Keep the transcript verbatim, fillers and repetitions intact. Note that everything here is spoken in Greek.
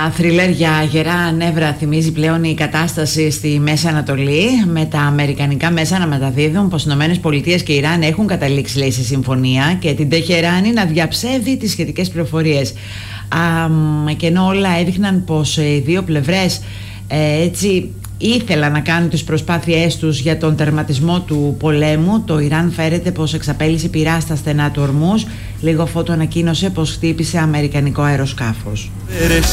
θρίλερ για γερά νεύρα θυμίζει πλέον η κατάσταση στη Μέση Ανατολή, με τα αμερικανικά μέσα να μεταδίδουν πως οι ΗΠΑ και Ιράν έχουν καταλήξει, λέει, σε συμφωνία, και την Τεχεράνη να διαψεύδει τις σχετικές πληροφορίες. Α, και ενώ όλα έδειχναν πως οι δύο πλευρές ε, έτσι ήθελαν να κάνουν τις προσπάθειές τους για τον τερματισμό του πολέμου, το Ιράν φέρεται πως εξαπέλυσε πυρά στα στενά του Ορμούζ λίγο αφότου ανακοίνωσε πως χτύπησε αμερικανικό αεροσκάφος.